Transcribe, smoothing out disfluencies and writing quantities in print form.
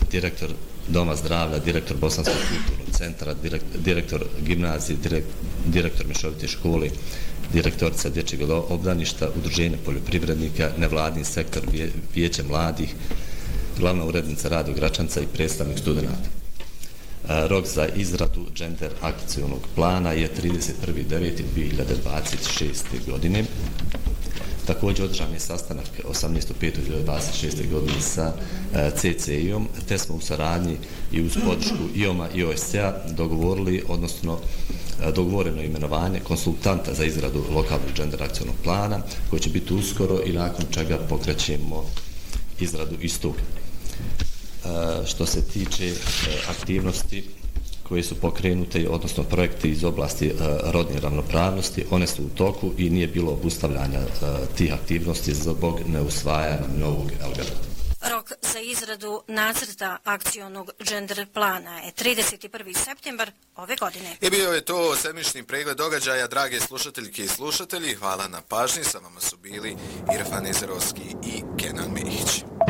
direktor Doma zdravlja, direktor Bosanskog kulturnog centra, direktor gimnazije, direktor mješovite škole, direktorica dječjeg obdaništa, udruženje poljoprivrednika, nevladin sektor, vijeće mladih, glavna urednica Radio Gračanca i predstavnik studenata. Rok za izradu gender akcionog plana je 31.9.2026. godine. Također održan je sastanak 18.5.2026. godine sa CCI-om, te smo u saradnji i uz podršku IOM-a i OSCE-a dogovoreno imenovanje konsultanta za izradu lokalnog gender akcionog plana, koji će biti uskoro i nakon čega pokrećemo izradu istog. Što se tiče aktivnosti koje su pokrenute, odnosno projekti iz oblasti rodne ravnopravnosti, one su u toku i nije bilo obustavljanja tih aktivnosti zbog neusvajanja novog LGD. Rok za izradu nacrta akcionog gender plana je 31. septembar ove godine. I bio je to sedmični pregled događaja, drage slušateljke i slušatelji. Hvala na pažnji, sa vama su bili Irfan Ezerovski i Kenan Mehić.